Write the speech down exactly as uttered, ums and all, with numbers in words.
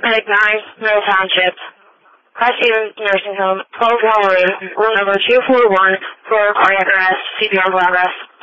Medic nine, Middle Township. Class two nursing home, twelve one room, room number two four one for cardiac arrest, C P R progress.